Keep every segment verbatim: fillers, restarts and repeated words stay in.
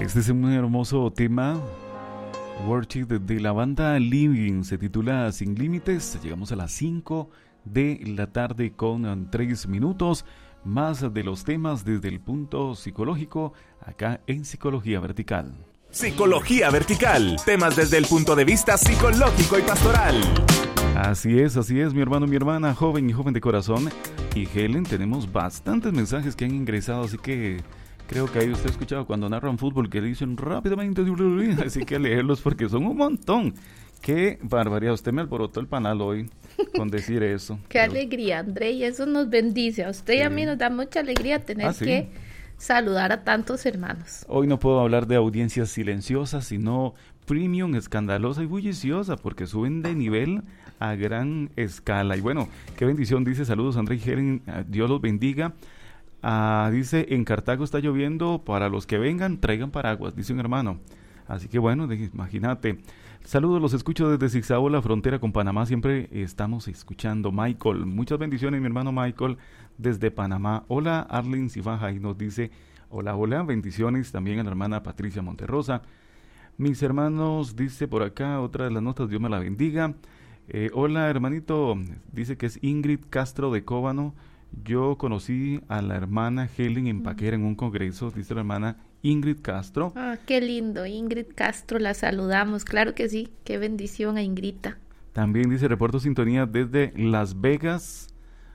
Este es un hermoso tema, Worship, de, de la banda Living, se titula Sin Límites. Llegamos a las cinco de la tarde con tres minutos, más de los temas desde el punto psicológico, acá en Psicología Vertical. Psicología Vertical, temas desde el punto de vista psicológico y pastoral. Así es, así es, mi hermano, mi hermana, joven y joven de corazón. Y Helen, tenemos bastantes mensajes que han ingresado, así que creo que ahí usted ha escuchado cuando narran fútbol que dicen rápidamente, así que a leerlos porque son un montón. Qué barbaridad, usted me alborotó el panal hoy con decir eso. Qué Pero... alegría, André, y eso nos bendice. A usted sí. Y a mí nos da mucha alegría tener ah, ¿sí? que saludar a tantos hermanos. Hoy no puedo hablar de audiencias silenciosas, sino premium, escandalosa y bulliciosa, porque suben de nivel a gran escala. Y bueno, qué bendición, dice, saludos André y Helen, Dios los bendiga. Ah, dice, en Cartago está lloviendo, para los que vengan, traigan paraguas, dice un hermano. Así que bueno, imagínate. Saludos, los escucho desde Zigzag, la frontera con Panamá, siempre estamos escuchando. Michael, muchas bendiciones, mi hermano Michael, desde Panamá. Hola, Arlene Cifaja, y nos dice, hola, hola, bendiciones también a la hermana Patricia Monterrosa. Mis hermanos, dice por acá, otra de las notas, Dios me la bendiga. Eh, hola, hermanito, dice que es Ingrid Castro de Cóbano. Yo conocí a la hermana Helen en Paquera en un congreso, dice la hermana Ingrid Castro. Ah, qué lindo, Ingrid Castro, la saludamos, claro que sí, qué bendición a Ingrita. También dice, reporto sintonía desde Las Vegas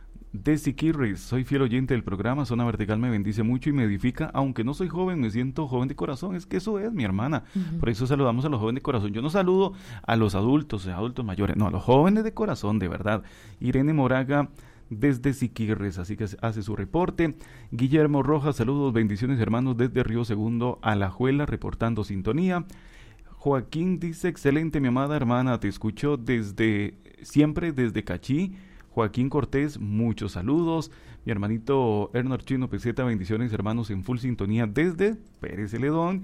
de Siquirres, soy fiel oyente del programa, Zona Vertical me bendice mucho y me edifica, aunque no soy joven, me siento joven de corazón, es que eso es mi hermana, uh-huh. Por eso saludamos a los jóvenes de corazón. Yo no saludo a los adultos, a adultos mayores, no, a los jóvenes de corazón, de verdad. Irene Moraga, desde Siquirres, así que hace su reporte. Guillermo Rojas, saludos, bendiciones hermanos desde Río Segundo, Alajuela, reportando sintonía. Joaquín dice, excelente mi amada hermana, te escucho desde, siempre desde Cachí. Joaquín Cortés, muchos saludos. Mi hermanito Hernor Chino Peseta, bendiciones hermanos en full sintonía desde Pérez Celedón.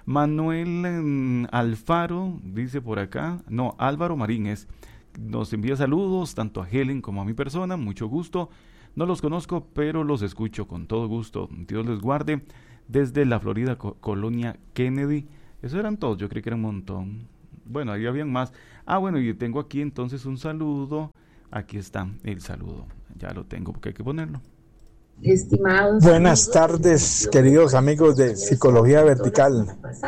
Manuel eh, Alfaro, dice por acá, no, Álvaro Marín es, nos envía saludos tanto a Helen como a mi persona, mucho gusto. No los conozco, pero los escucho con todo gusto. Dios les guarde. Desde la Florida, co- Colonia Kennedy. Esos eran todos, yo creí que eran un montón. Bueno, ahí habían más. Ah, bueno, y tengo aquí entonces un saludo. Aquí está el saludo. Ya lo tengo porque hay que ponerlo. Estimados Buenas tardes, queridos amigos de Psicología Vertical.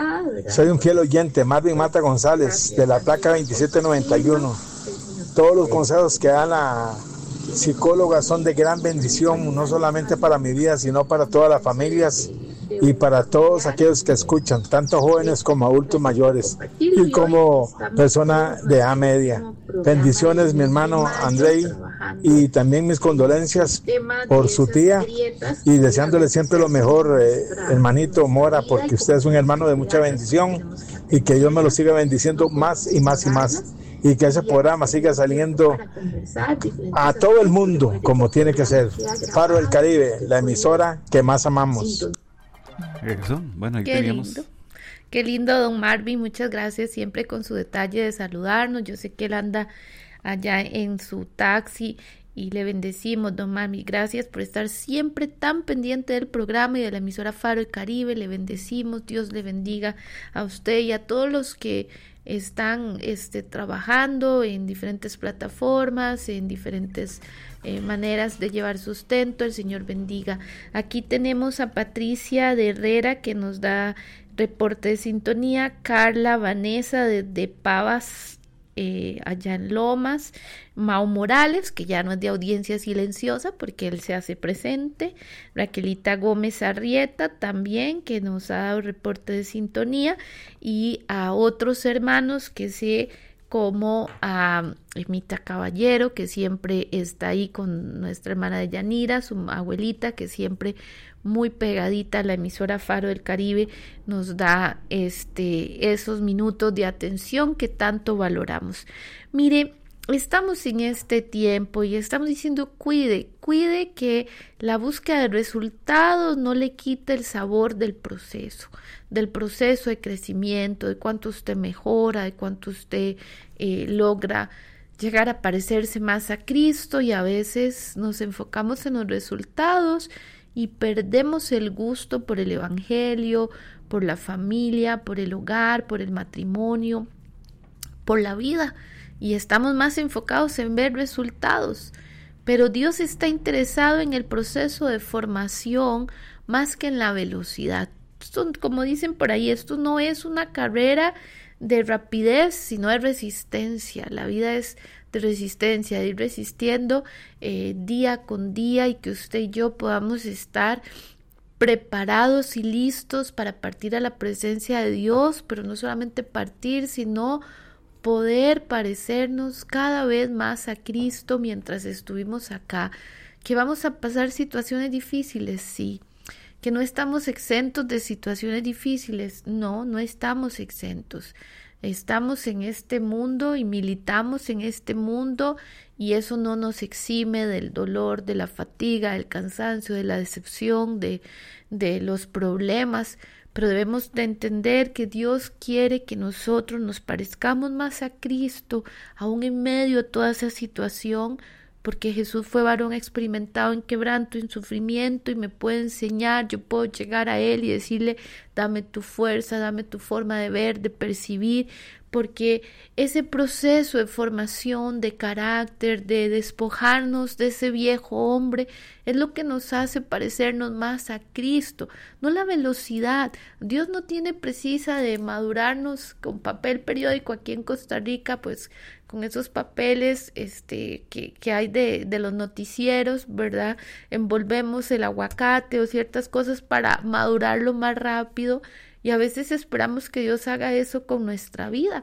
Soy un fiel oyente, Marvin Mata González, de la placa veintisiete noventa y uno. Todos los consejos que da la psicóloga son de gran bendición, no solamente para mi vida, sino para todas las familias y para todos aquellos que escuchan, tanto jóvenes como adultos mayores y como personas de edad media. Bendiciones, mi hermano Andrei, y también mis condolencias por su tía y deseándole siempre lo mejor, eh, hermanito Mora, porque usted es un hermano de mucha bendición y que Dios me lo siga bendiciendo más y más y más. Y que ese programa siga saliendo a todo el mundo como tiene que ser. Faro del Caribe, la emisora que más amamos. Eso, bueno, ahí Qué teníamos. Lindo. Qué lindo, don Marvin, muchas gracias siempre con su detalle de saludarnos. Yo sé que él anda allá en su taxi y le bendecimos, don Marvin. Gracias por estar siempre tan pendiente del programa y de la emisora Faro del Caribe. Le bendecimos, Dios le bendiga a usted y a todos los que están este, trabajando en diferentes plataformas, en diferentes eh, maneras de llevar sustento. El Señor bendiga. Aquí tenemos a Patricia de Herrera que nos da reporte de sintonía, Carla Vanessa de, de Pavas, eh, allá en Lomas, Mao Morales, que ya no es de audiencia silenciosa porque él se hace presente, Raquelita Gómez Arrieta también, que nos ha dado reporte de sintonía, y a otros hermanos que sé, como a Emita Caballero, que siempre está ahí con nuestra hermana de Yanira, su abuelita, que siempre muy pegadita a la emisora Faro del Caribe, nos da este esos minutos de atención que tanto valoramos. Mire, estamos en este tiempo y estamos diciendo cuide, cuide que la búsqueda de resultados no le quite el sabor del proceso, del proceso de crecimiento, de cuánto usted mejora, de cuánto usted eh, logra llegar a parecerse más a Cristo, y a veces nos enfocamos en los resultados y perdemos el gusto por el evangelio, por la familia, por el hogar, por el matrimonio, por la vida, y estamos más enfocados en ver resultados. Pero Dios está interesado en el proceso de formación más que en la velocidad. Esto, como dicen por ahí, esto no es una carrera de rapidez, sino de resistencia. La vida es de resistencia, de ir resistiendo eh, día con día, y que usted y yo podamos estar preparados y listos para partir a la presencia de Dios, pero no solamente partir, sino poder parecernos cada vez más a Cristo mientras estuvimos acá. Que vamos a pasar situaciones difíciles, sí. Que no estamos exentos de situaciones difíciles, no, no estamos exentos. Estamos en este mundo y militamos en este mundo, y eso no nos exime del dolor, de la fatiga, del cansancio, de la decepción, de, de los problemas. Pero debemos de entender que Dios quiere que nosotros nos parezcamos más a Cristo, aún en medio de toda esa situación, porque Jesús fue varón experimentado en quebranto, en sufrimiento, y me puede enseñar. Yo puedo llegar a Él y decirle: dame tu fuerza, dame tu forma de ver, de percibir, porque ese proceso de formación, de carácter, de despojarnos de ese viejo hombre, es lo que nos hace parecernos más a Cristo, no la velocidad. Dios no tiene precisa de madurarnos con papel periódico. Aquí en Costa Rica, pues con esos papeles este, que, que hay de, de los noticieros, ¿verdad? Envolvemos el aguacate o ciertas cosas para madurarlo más rápido, y a veces esperamos que Dios haga eso con nuestra vida.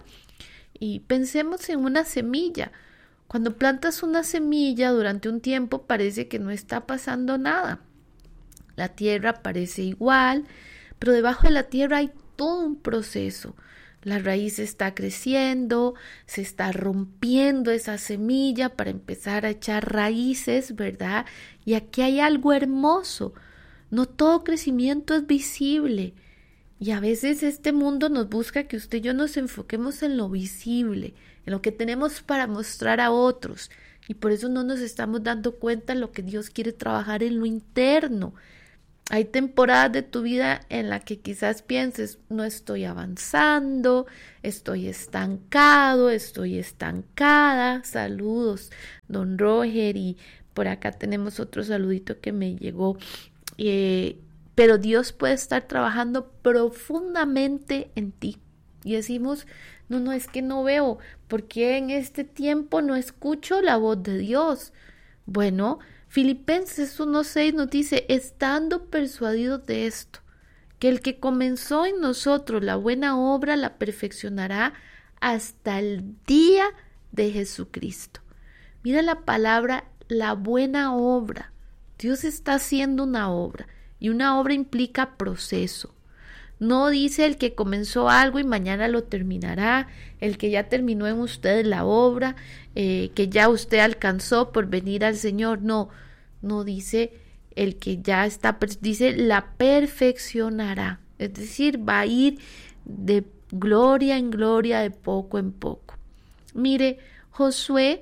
Y pensemos en una semilla. Cuando plantas una semilla durante un tiempo parece que no está pasando nada. La tierra parece igual, pero debajo de la tierra hay todo un proceso. La raíz está creciendo, se está rompiendo esa semilla para empezar a echar raíces, ¿verdad? Y aquí hay algo hermoso. No todo crecimiento es visible. Y a veces este mundo nos busca que usted y yo nos enfoquemos en lo visible, en lo que tenemos para mostrar a otros. Y por eso no nos estamos dando cuenta de lo que Dios quiere trabajar en lo interno. Hay temporadas de tu vida en la que quizás pienses: no estoy avanzando, estoy estancado, estoy estancada. Saludos, don Roger, y por acá tenemos otro saludito que me llegó. Eh, pero Dios puede estar trabajando profundamente en ti. Y decimos: no, no, es que no veo, porque en este tiempo no escucho la voz de Dios. Bueno, Filipenses uno seis nos dice: estando persuadidos de esto, que el que comenzó en nosotros la buena obra la perfeccionará hasta el día de Jesucristo. Mira la palabra, la buena obra. Dios está haciendo una obra, y una obra implica proceso. No dice el que comenzó algo y mañana lo terminará, el que ya terminó en usted la obra, eh, que ya usted alcanzó por venir al Señor. No, no dice el que ya está, dice la perfeccionará. Es decir, va a ir de gloria en gloria, de poco en poco. Mire, Josué,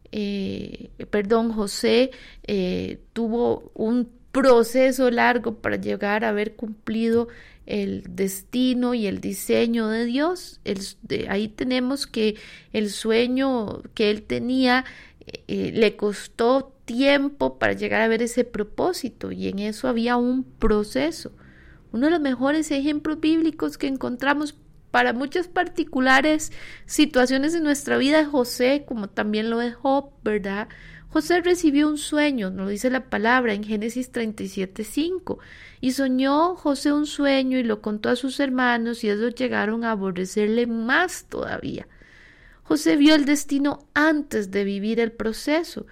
eh, perdón, José eh, tuvo un proceso largo para llegar a haber cumplido el destino y el diseño de Dios. El, de, ahí tenemos que el sueño que él tenía eh, le costó tiempo para llegar a ver ese propósito, y en eso había un proceso. Uno de los mejores ejemplos bíblicos que encontramos para muchas particulares situaciones de nuestra vida es José, como también lo es Job, ¿verdad? José recibió un sueño, nos dice la palabra en Génesis treinta y siete cinco, y soñó José un sueño y lo contó a sus hermanos, y ellos llegaron a aborrecerle más todavía. José vio el destino antes de vivir el proceso,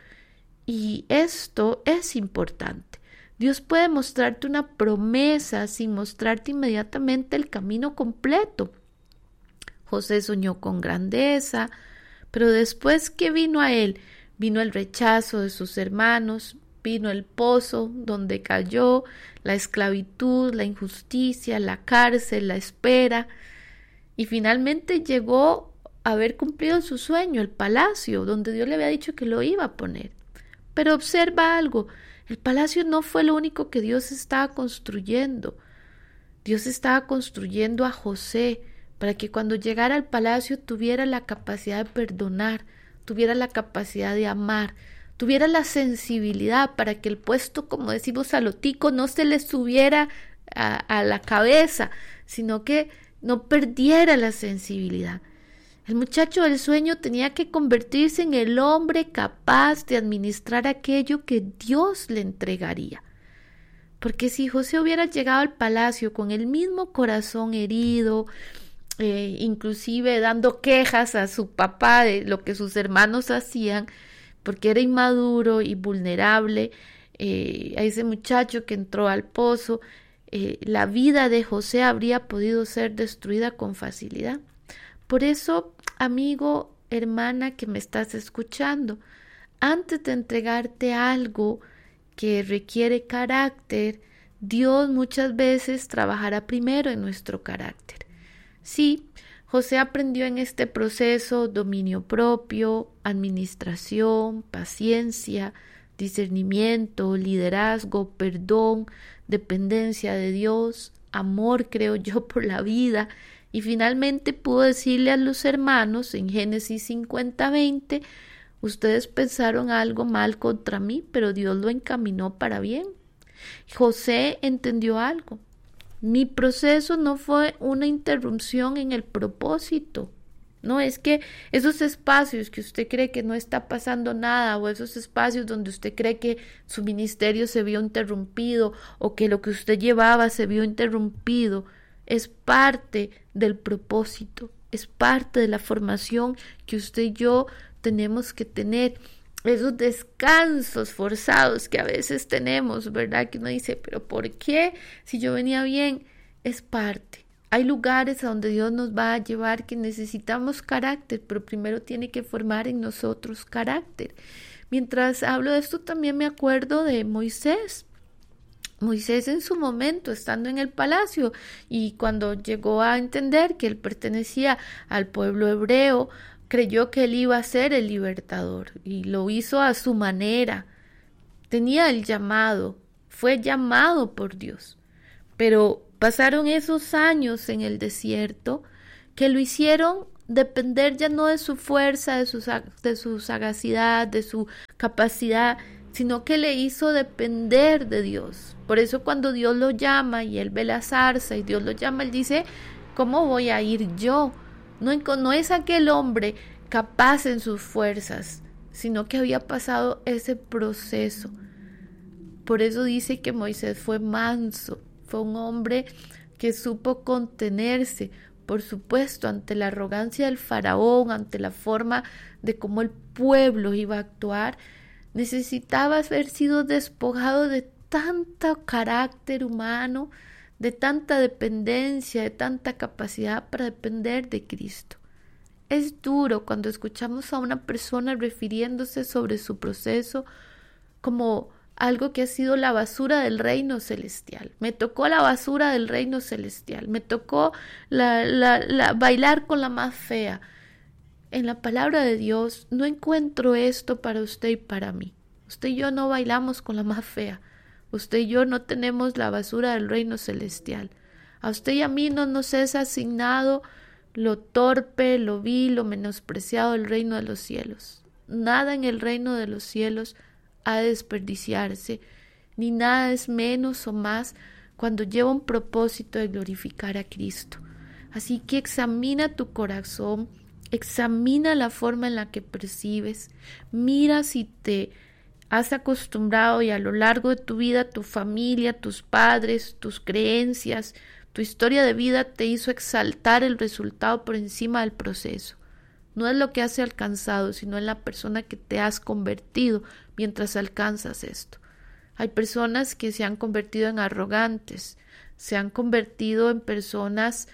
y esto es importante. Dios puede mostrarte una promesa sin mostrarte inmediatamente el camino completo. José soñó con grandeza, pero después que vino a él, vino el rechazo de sus hermanos, vino el pozo donde cayó, la esclavitud, la injusticia, la cárcel, la espera, y finalmente llegó a haber cumplido su sueño, el palacio, donde Dios le había dicho que lo iba a poner. Pero observa algo, El palacio no fue lo único que Dios estaba construyendo. Dios estaba construyendo a José para que cuando llegara al palacio tuviera la capacidad de perdonar, tuviera la capacidad de amar, tuviera la sensibilidad para que el puesto, como decimos a lo tico, no se le subiera a, a la cabeza, sino que no perdiera la sensibilidad. El muchacho del sueño tenía que convertirse en el hombre capaz de administrar aquello que Dios le entregaría. Porque si José hubiera llegado al palacio con el mismo corazón herido, eh, inclusive dando quejas a su papá de lo que sus hermanos hacían, porque era inmaduro y vulnerable, eh, a ese muchacho que entró al pozo, eh, la vida de José habría podido ser destruida con facilidad. Por eso, amigo, hermana que me estás escuchando, antes de entregarte algo que requiere carácter, Dios muchas veces trabajará primero en nuestro carácter. Sí, José aprendió en este proceso dominio propio, administración, paciencia, discernimiento, liderazgo, perdón, dependencia de Dios, amor, creo yo, por la vida. Y finalmente pudo decirle a los hermanos en Génesis cincuenta veinte, ustedes pensaron algo mal contra mí, pero Dios lo encaminó para bien. José entendió algo. Mi proceso no fue una interrupción en el propósito. No es que esos espacios que usted cree que no está pasando nada, o esos espacios donde usted cree que su ministerio se vio interrumpido o que lo que usted llevaba se vio interrumpido, es parte del propósito, es parte de la formación que usted y yo tenemos que tener. Esos descansos forzados que a veces tenemos, ¿verdad? Que uno dice, pero ¿por qué? Si yo venía bien, es parte. Hay lugares a donde Dios nos va a llevar que necesitamos carácter, pero primero tiene que formar en nosotros carácter. Mientras hablo de esto, también me acuerdo de Moisés. Moisés en su momento, estando en el palacio, y cuando llegó a entender que él pertenecía al pueblo hebreo, creyó que él iba a ser el libertador y lo hizo a su manera. Tenía el llamado, fue llamado por Dios, pero pasaron esos años en el desierto que lo hicieron depender ya no de su fuerza, de su, de su sagacidad, de su capacidad, sino que le hizo depender de Dios. Por eso cuando Dios lo llama y él ve la zarza y Dios lo llama, él dice, ¿cómo voy a ir yo? No, no es aquel hombre capaz en sus fuerzas, sino que había pasado ese proceso. Por eso dice que Moisés fue manso, fue un hombre que supo contenerse, por supuesto, ante la arrogancia del faraón, ante la forma de cómo el pueblo iba a actuar. Necesitaba haber sido despojado de tanto carácter humano, de tanta dependencia, de tanta capacidad para depender de Cristo. Es duro cuando escuchamos a una persona refiriéndose sobre su proceso como algo que ha sido la basura del reino celestial. Me tocó la basura del reino celestial, me tocó la, la, la, bailar con la más fea. En la palabra de Dios no encuentro esto para usted y para mí. Usted y yo no bailamos con la más fea. Usted y yo no tenemos la basura del reino celestial. A usted y a mí no nos es asignado lo torpe, lo vil, lo menospreciado del reino de los cielos. Nada en el reino de los cielos ha de desperdiciarse, ni nada es menos o más cuando lleva un propósito de glorificar a Cristo. Así que examina tu corazón, examina la forma en la que percibes, mira si te has acostumbrado y a lo largo de tu vida tu familia, tus padres, tus creencias, tu historia de vida te hizo exaltar el resultado por encima del proceso. No es lo que has alcanzado, sino en la persona que te has convertido mientras alcanzas esto. Hay personas que se han convertido en arrogantes, se han convertido en personas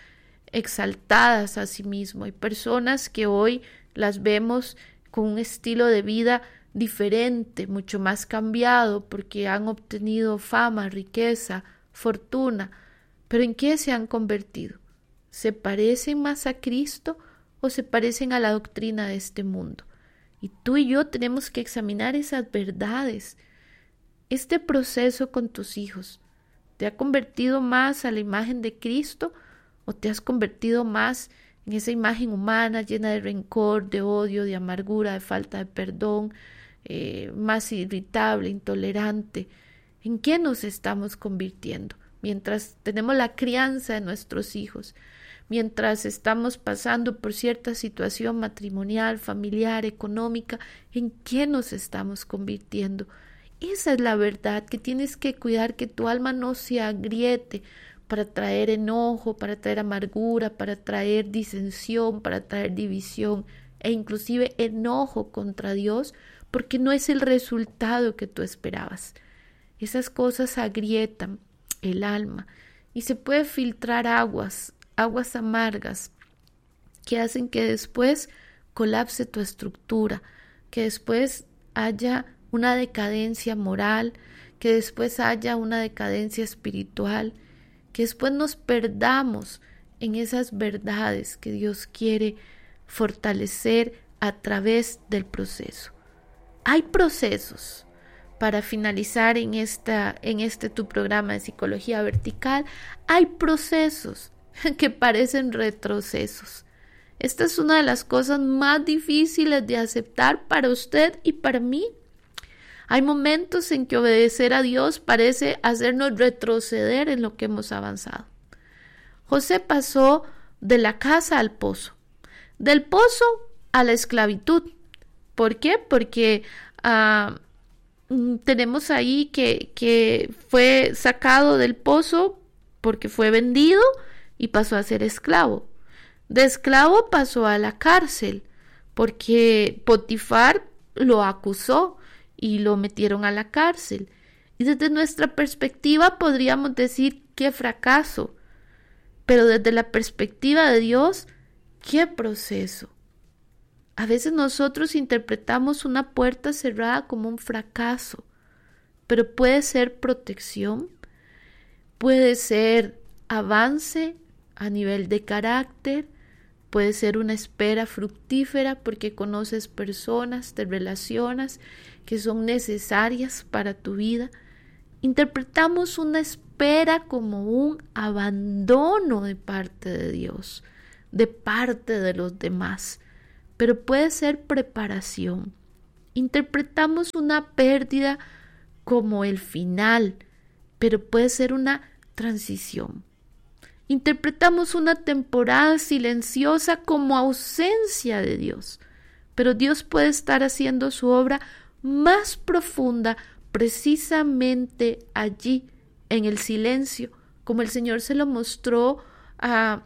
exaltadas a sí mismo. Hay personas que hoy las vemos con un estilo de vida diferente, mucho más cambiado, porque han obtenido fama, riqueza, fortuna. ¿Pero en qué se han convertido? ¿Se parecen más a Cristo o se parecen a la doctrina de este mundo? Y tú y yo tenemos que examinar esas verdades. este proceso con tus hijos, ¿te ha convertido más a la imagen de Cristo o te has convertido más en esa imagen humana llena de rencor, de odio, de amargura, de falta de perdón, eh, más irritable, intolerante? ¿En qué nos estamos convirtiendo? Mientras tenemos la crianza de nuestros hijos, mientras estamos pasando por cierta situación matrimonial, familiar, económica, ¿en qué nos estamos convirtiendo? Esa es la verdad, que tienes que cuidar que tu alma no se agriete para traer enojo, para traer amargura, para traer disensión, para traer división e inclusive enojo contra Dios, porque no es el resultado que tú esperabas. Esas cosas agrietan el alma y se puede filtrar aguas, aguas amargas que hacen que después colapse tu estructura, que después haya una decadencia moral, que después haya una decadencia espiritual, que después nos perdamos en esas verdades que Dios quiere fortalecer a través del proceso. Hay procesos. Para finalizar en, esta, en este tu programa de Psicología Vertical, hay procesos que parecen retrocesos. Esta es una de las cosas más difíciles de aceptar para usted y para mí. Hay momentos en que obedecer a Dios parece hacernos retroceder en lo que hemos avanzado. José pasó de la casa al pozo, del pozo a la esclavitud. ¿Por qué? Porque uh, tenemos ahí que, que fue sacado del pozo porque fue vendido y pasó a ser esclavo. De esclavo pasó a la cárcel porque Potifar lo acusó y lo metieron a la cárcel. Y desde nuestra perspectiva podríamos decir qué fracaso, pero desde la perspectiva de Dios, qué proceso. A veces nosotros interpretamos una puerta cerrada como un fracaso, pero puede ser protección, puede ser avance a nivel de carácter, puede ser una espera fructífera porque conoces personas, te relacionas que son necesarias para tu vida. Interpretamos una espera como un abandono de parte de Dios, de parte de los demás, pero puede ser preparación. Interpretamos una pérdida como el final, pero puede ser una transición. Interpretamos una temporada silenciosa como ausencia de Dios, pero Dios puede estar haciendo su obra más profunda precisamente allí, en el silencio, como el Señor se lo mostró a,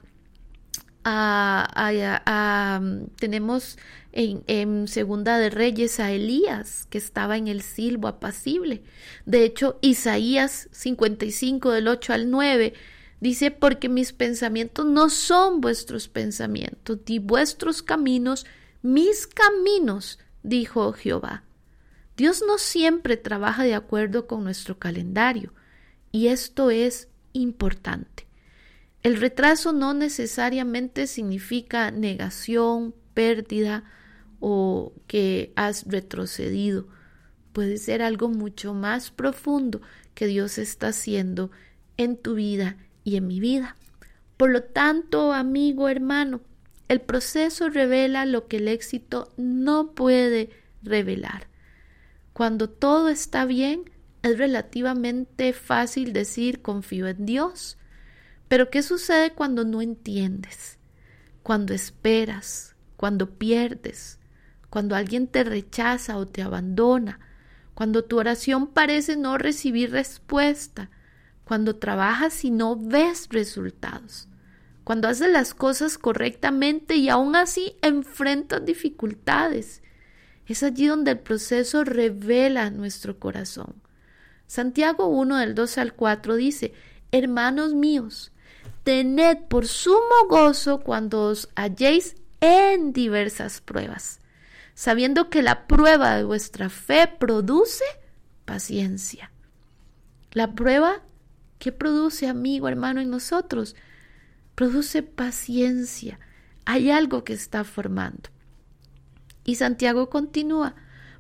a, a, a, a tenemos en, en Segunda de Reyes a Elías, que estaba en el silbo apacible. De hecho, Isaías cincuenta y cinco del ocho al nueve dice: porque mis pensamientos no son vuestros pensamientos, ni vuestros caminos mis caminos, dijo Jehová. Dios no siempre trabaja de acuerdo con nuestro calendario, y esto es importante. El retraso no necesariamente significa negación, pérdida o que has retrocedido. Puede ser algo mucho más profundo que Dios está haciendo en tu vida y en mi vida. Por lo tanto, amigo, hermano, el proceso revela lo que el éxito no puede revelar. Cuando todo está bien, es relativamente fácil decir confío en Dios. Pero ¿qué sucede cuando no entiendes? Cuando esperas, cuando pierdes, cuando alguien te rechaza o te abandona, cuando tu oración parece no recibir respuesta, cuando trabajas y no ves resultados, cuando haces las cosas correctamente y aún así enfrentas dificultades. Es allí donde el proceso revela nuestro corazón. Santiago uno del dos al cuatro dice: hermanos míos, tened por sumo gozo cuando os halléis en diversas pruebas, sabiendo que la prueba de vuestra fe produce paciencia. La prueba, ¿qué produce, amigo, hermano, en nosotros? Produce paciencia. Hay algo que está formando. Y Santiago continúa: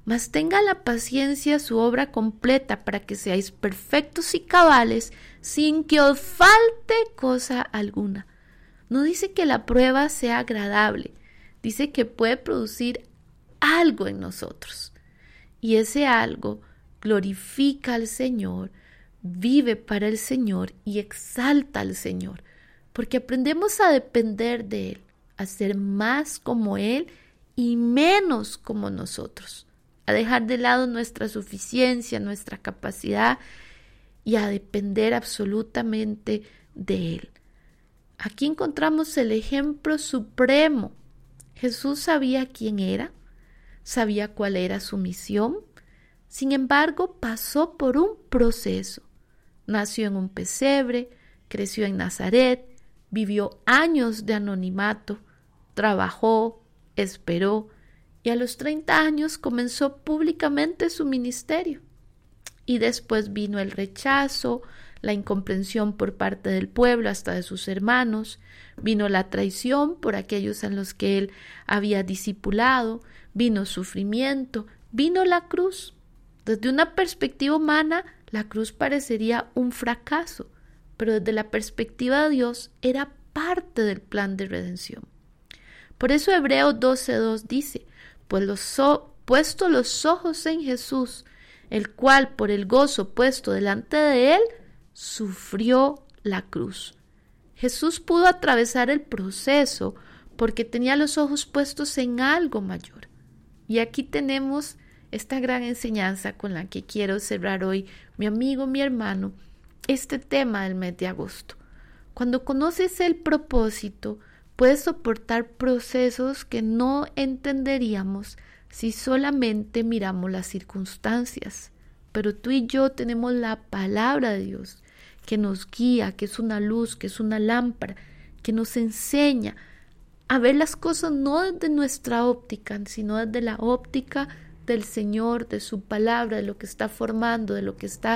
mas tenga la paciencia su obra completa para que seáis perfectos y cabales sin que os falte cosa alguna. No dice que la prueba sea agradable, dice que puede producir algo en nosotros. Y ese algo glorifica al Señor, vive para el Señor y exalta al Señor, porque aprendemos a depender de Él, a ser más como Él y menos como nosotros, a dejar de lado nuestra suficiencia, nuestra capacidad y a depender absolutamente de Él. Aquí encontramos el ejemplo supremo. Jesús sabía quién era, sabía cuál era su misión, sin embargo pasó por un proceso. Nació en un pesebre, creció en Nazaret, vivió años de anonimato, trabajó, esperó y a los treinta años comenzó públicamente su ministerio. Y después vino el rechazo, la incomprensión por parte del pueblo, hasta de sus hermanos, vino la traición por aquellos en los que él había discipulado, vino sufrimiento, vino la cruz. Desde una perspectiva humana, la cruz parecería un fracaso, pero desde la perspectiva de Dios era parte del plan de redención. Por eso Hebreos doce dos dice, pues los so, puesto los ojos en Jesús, el cual por el gozo puesto delante de él, sufrió la cruz. Jesús pudo atravesar el proceso porque tenía los ojos puestos en algo mayor. Y aquí tenemos esta gran enseñanza con la que quiero cerrar hoy, mi amigo, mi hermano, este tema del mes de agosto. Cuando conoces el propósito, puedes soportar procesos que no entenderíamos si solamente miramos las circunstancias. Pero tú y yo tenemos la palabra de Dios que nos guía, que es una luz, que es una lámpara, que nos enseña a ver las cosas no desde nuestra óptica, sino desde la óptica del Señor, de su palabra, de lo que está formando, de lo que está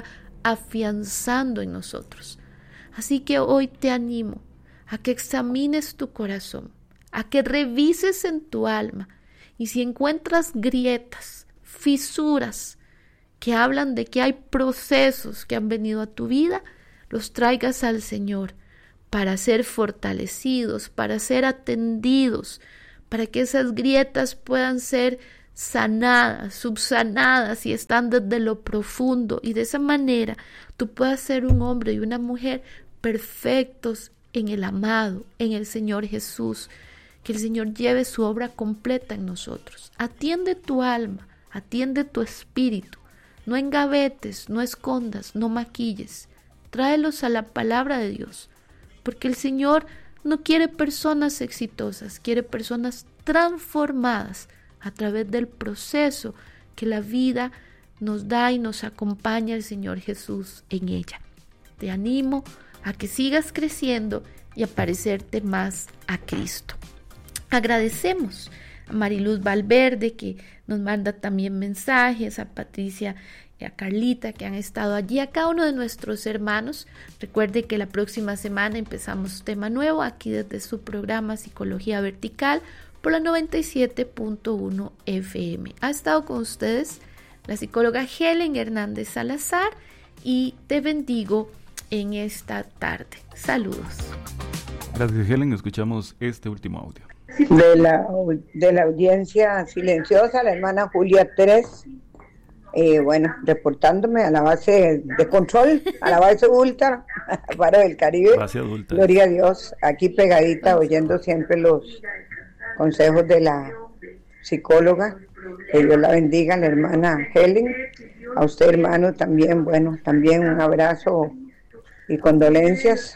afianzando en nosotros. Así que hoy te animo a que examines tu corazón, a que revises en tu alma y si encuentras grietas, fisuras que hablan de que hay procesos que han venido a tu vida, los traigas al Señor para ser fortalecidos, para ser atendidos, para que esas grietas puedan ser sanadas, subsanadas y están desde lo profundo, y de esa manera tú puedas ser un hombre y una mujer perfectos en el amado, en el Señor Jesús, que el Señor lleve su obra completa en nosotros. Atiende tu alma, atiende tu espíritu, no engavetes, no escondas, no maquilles, tráelos a la palabra de Dios, porque el Señor no quiere personas exitosas, quiere personas transformadas a través del proceso que la vida nos da y nos acompaña el Señor Jesús en ella. Te animo a que sigas creciendo y a parecerte más a Cristo. Agradecemos a Mariluz Valverde, que nos manda también mensajes, a Patricia y a Carlita, que han estado allí, a cada uno de nuestros hermanos. Recuerde que la próxima semana empezamos tema nuevo aquí desde su programa Psicología Vertical por la noventa y siete punto uno F M. Ha estado con ustedes la psicóloga Helen Hernández Salazar y te bendigo en esta tarde. Saludos. Gracias, Helen. Escuchamos este último audio. De la, de la audiencia silenciosa, la hermana Julia Tres, eh, bueno, reportándome a la base de control, a la base ultra, para el Caribe. Base adulta. Gloria a Dios, aquí pegadita, oyendo siempre los consejos de la psicóloga. Que Dios la bendiga, la hermana Helen. A usted, hermano, también, bueno, también un abrazo y condolencias,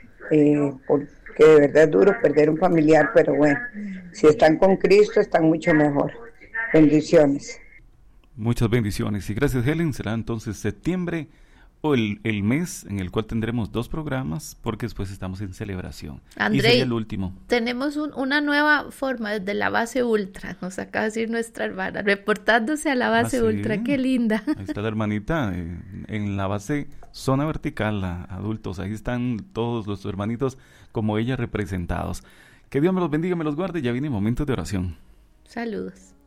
eh, porque de verdad es duro perder un familiar, pero bueno, si están con Cristo, están mucho mejor. Bendiciones. Muchas bendiciones y gracias, Helen. Será entonces septiembre o el, el mes en el cual tendremos dos programas, porque después estamos en celebración. André, y sería el último. Tenemos un, una nueva forma desde la base ultra, nos acaba de decir nuestra hermana, reportándose a la base ah, ¿sí? ultra, qué linda. Ahí está la hermanita, eh, en la base zona vertical, a adultos, ahí están todos los hermanitos como ella representados. Que Dios me los bendiga, me los guarde, ya viene momento de oración. Saludos.